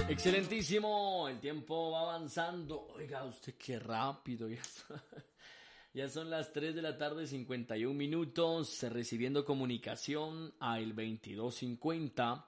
Excelentísimo, el tiempo va avanzando. Oiga, usted qué rápido. Ya son las 3 de la tarde, 51 minutos, recibiendo comunicación al 2250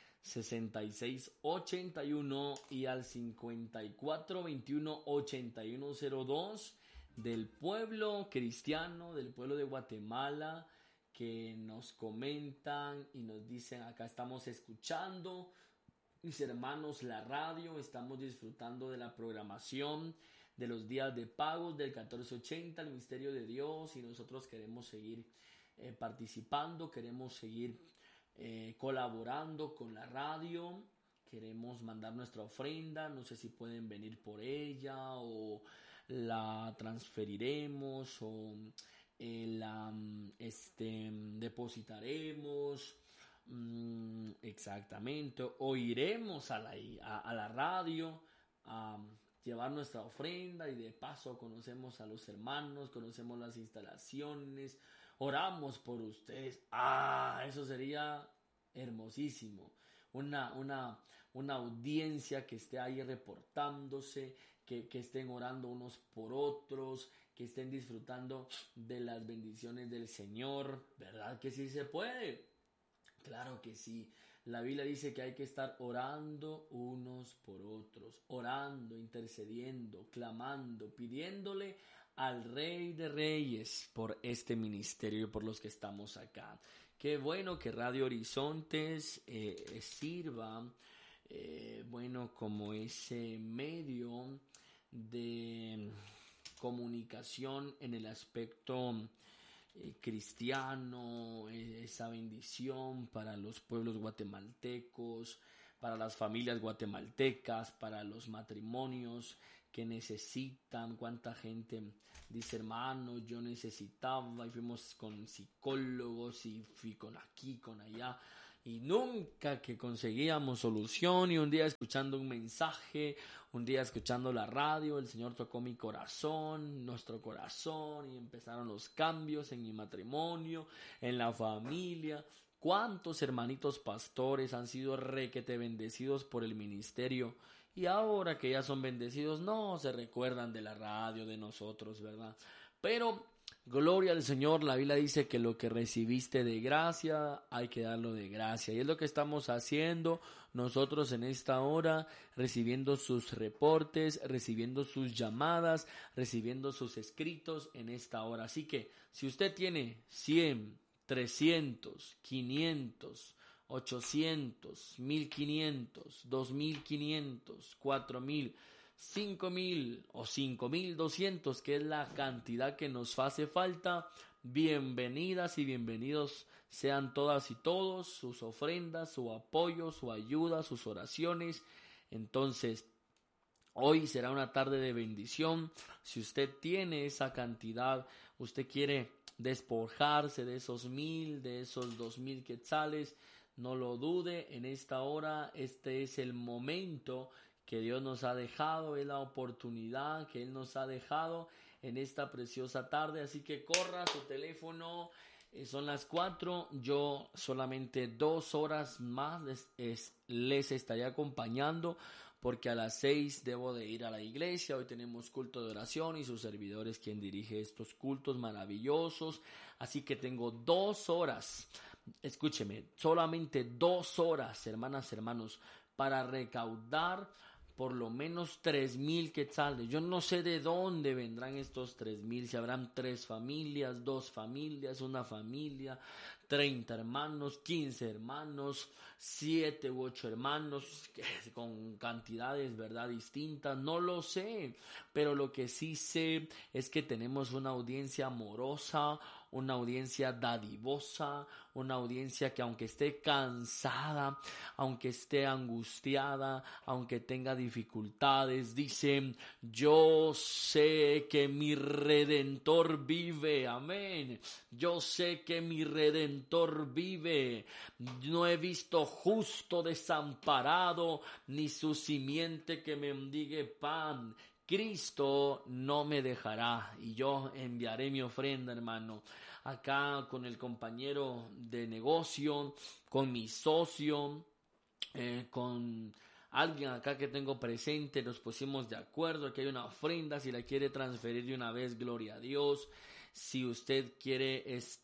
6681 y al 5421 8102 del pueblo cristiano, del pueblo de Guatemala, que nos comentan y nos dicen: acá estamos escuchando, mis hermanos, la radio, estamos disfrutando de la programación de los días de pagos del 1480, el misterio de Dios, y nosotros queremos seguir participando, queremos seguir colaborando con la radio, queremos mandar nuestra ofrenda. No sé si pueden venir por ella o la transferiremos o la depositaremos. Exactamente, o iremos a la radio a llevar nuestra ofrenda, y de paso conocemos a los hermanos, conocemos las instalaciones, oramos por ustedes. Eso sería hermosísimo. Una audiencia que esté ahí reportándose, que estén orando unos por otros, que estén disfrutando de las bendiciones del Señor. ¿Verdad que sí se puede? Claro que sí. La Biblia dice que hay que estar orando unos por otros, orando, intercediendo, clamando, pidiéndole al Rey de Reyes por este ministerio y por los que estamos acá. Qué bueno que Radio Horizontes sirva, como ese medio de comunicación en el aspecto cristiano, esa bendición para los pueblos guatemaltecos, para las familias guatemaltecas, para los matrimonios que necesitan. Cuánta gente dice: hermano, yo necesitaba, y fuimos con psicólogos y fui con aquí, con allá, y nunca que conseguíamos solución. Y un día escuchando un mensaje, un día escuchando la radio, el Señor tocó mi corazón, nuestro corazón, y empezaron los cambios en mi matrimonio, en la familia. ¿Cuántos hermanitos pastores han sido requete bendecidos por el ministerio? Y ahora que ya son bendecidos, no se recuerdan de la radio, de nosotros, ¿verdad? Pero gloria al Señor. La Biblia dice que lo que recibiste de gracia, hay que darlo de gracia. Y es lo que estamos haciendo nosotros en esta hora, recibiendo sus reportes, recibiendo sus llamadas, recibiendo sus escritos en esta hora. Así que si usted tiene 100, 300, 500, 800, 1500, 2500, 4000, 5000 o 5200, que es la cantidad que nos hace falta, bienvenidas y bienvenidos sean todas y todos, sus ofrendas, su apoyo, su ayuda, sus oraciones. Entonces, hoy será una tarde de bendición. Si usted tiene esa cantidad, usted quiere despojarse de esos 1000, de esos 2000 quetzales, no lo dude. En esta hora, este es el momento que Dios nos ha dejado, es la oportunidad que Él nos ha dejado en esta preciosa tarde. Así que corra su teléfono. Son las 4, yo solamente 2 horas más les estaré acompañando, porque a las 6 debo de ir a la iglesia. Hoy tenemos culto de oración y su servidor es quien dirige estos cultos maravillosos. Así que tengo 2 horas, escúcheme, solamente 2 horas, hermanas, hermanos, para recaudar por lo menos 3000 quetzales. Yo no sé de dónde vendrán estos 3000, si habrán 3 familias, 2 familias, una familia, 30 hermanos, 15 hermanos, 7 u 8 hermanos, con cantidades, ¿verdad?, distintas. No lo sé, pero lo que sí sé es que tenemos una audiencia amorosa, una audiencia dadivosa, una audiencia que, aunque esté cansada, aunque esté angustiada, aunque tenga dificultades, dice: yo sé que mi Redentor vive. Amén. Yo sé que mi Redentor vive. No he visto justo desamparado, ni su simiente que mendigue pan. Cristo no me dejará, y yo enviaré mi ofrenda, hermano. Acá con el compañero de negocio, con mi socio, con Alguien acá que tengo presente, nos pusimos de acuerdo que hay una ofrenda, si la quiere transferir de una vez, gloria a Dios. Si usted quiere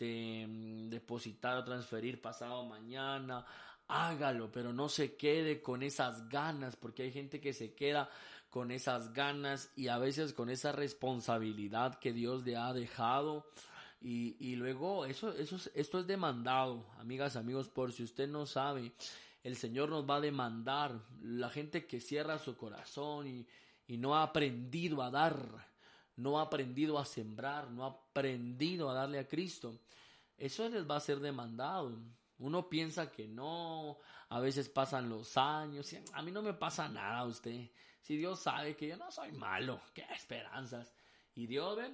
depositar o transferir pasado mañana, hágalo, pero no se quede con esas ganas, porque hay gente que se queda con esas ganas y a veces con esa responsabilidad que Dios le ha dejado. Y luego esto es demandado, amigas, amigos, por si usted no sabe, el Señor nos va a demandar. La gente que cierra su corazón y no ha aprendido a dar, no ha aprendido a sembrar, no ha aprendido a darle a Cristo, eso les va a ser demandado. Uno piensa que no, a veces pasan los años, y a mí no me pasa nada, usted. Si Dios sabe que yo no soy malo, qué esperanzas. Y Dios, ve,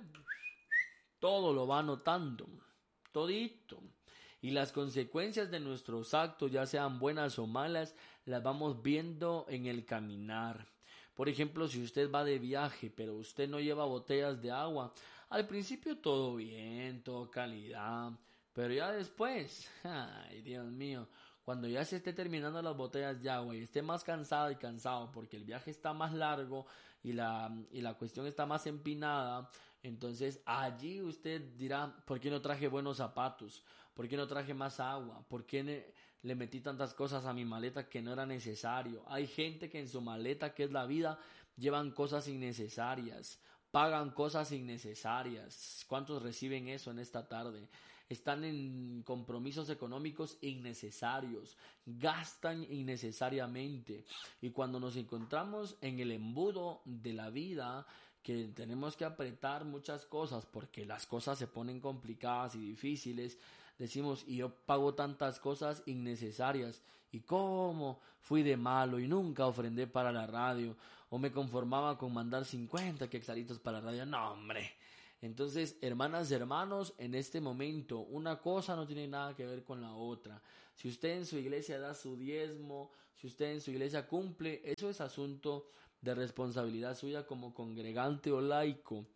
todo lo va notando, todito. Y las consecuencias de nuestros actos, ya sean buenas o malas, las vamos viendo en el caminar. Por ejemplo, si usted va de viaje, pero usted no lleva botellas de agua, al principio todo bien, todo calidad, pero ya después, ay Dios mío, cuando ya se esté terminando las botellas de agua y esté más cansado y cansado porque el viaje está más largo y la cuestión está más empinada, entonces allí usted dirá, ¿por qué no traje buenos zapatos? ¿Por qué no traje más agua? ¿Por qué le metí tantas cosas a mi maleta que no era necesario? Hay gente que en su maleta, que es la vida, llevan cosas innecesarias, pagan cosas innecesarias. ¿Cuántos reciben eso en esta tarde? Están en compromisos económicos innecesarios, gastan innecesariamente. Y cuando nos encontramos en el embudo de la vida, que tenemos que apretar muchas cosas porque las cosas se ponen complicadas y difíciles, decimos, y yo pago tantas cosas innecesarias, y cómo fui de malo y nunca ofrendé para la radio, o me conformaba con mandar 50 quetzalitos para la radio. No, hombre. Entonces, hermanas, hermanos, en este momento una cosa no tiene nada que ver con la otra. Si usted en su iglesia da su diezmo, si usted en su iglesia cumple, eso es asunto de responsabilidad suya como congregante o laico.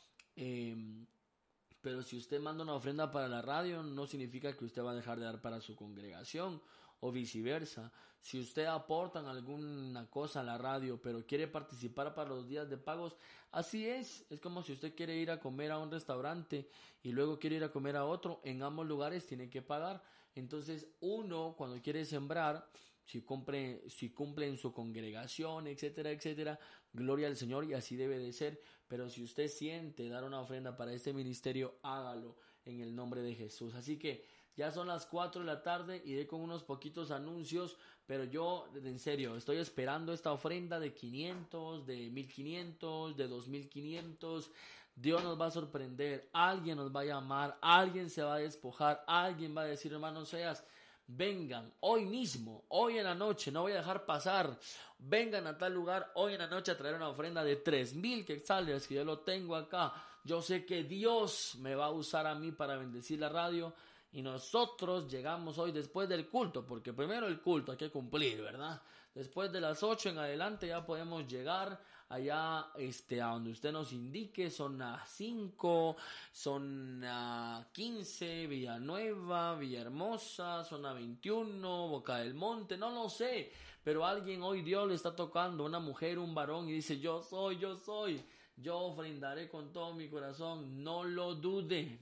Pero si usted manda una ofrenda para la radio, no significa que usted va a dejar de dar para su congregación, o viceversa. Si usted aporta alguna cosa a la radio, pero quiere participar para los días de pagos, así es. Es como si usted quiere ir a comer a un restaurante y luego quiere ir a comer a otro. En ambos lugares tiene que pagar. Entonces uno, cuando quiere sembrar, si cumple en su congregación, etcétera, etcétera, gloria al Señor, y así debe de ser. Pero si usted siente dar una ofrenda para este ministerio, hágalo en el nombre de Jesús. Así que ya son las 4 de la tarde, iré con unos poquitos anuncios, pero yo, en serio, estoy esperando esta ofrenda de 500, de 1500, de 2500. Dios nos va a sorprender, alguien nos va a llamar, alguien se va a despojar, alguien va a decir, hermano Seas, vengan hoy mismo, hoy en la noche, no voy a dejar pasar, vengan a tal lugar hoy en la noche a traer una ofrenda de 3000 quetzales, que yo lo tengo acá. Yo sé que Dios me va a usar a mí para bendecir la radio, y nosotros llegamos hoy después del culto, porque primero el culto hay que cumplir, ¿verdad? Después de las 8 en adelante ya podemos llegar allá a donde usted nos indique, zona 5, zona 15, Villanueva, Villahermosa, zona 21, Boca del Monte, no lo sé, pero alguien hoy Dios le está tocando, una mujer, un varón, y dice, yo soy, yo ofrendaré con todo mi corazón, no lo duden.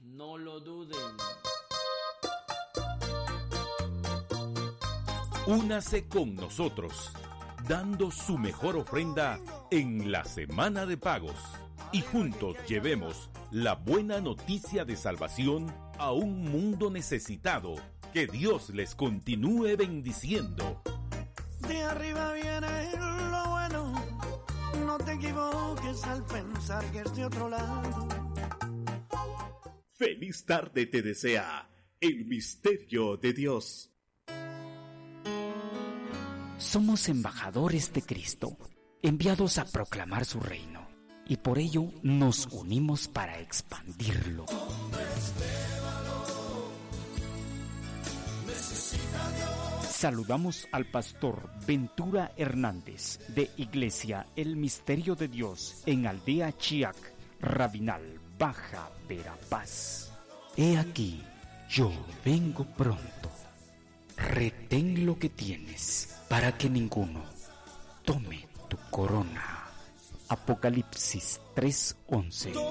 Únase con nosotros, dando su mejor ofrenda en la semana de pagos, y juntos llevemos la buena noticia de salvación a un mundo necesitado. Que Dios les continúe bendiciendo. De arriba viene lo bueno, no te equivoques al pensar que es de otro lado. Feliz tarde te desea el misterio de Dios. Somos embajadores de Cristo, enviados a proclamar su reino, y por ello nos unimos para expandirlo. Saludamos al pastor Ventura Hernández, de Iglesia El Misterio de Dios, en Aldea Chiac, Rabinal, Baja Verapaz. He aquí, yo vengo pronto. Retén lo que tienes, para que ninguno corona. Apocalipsis 3:11.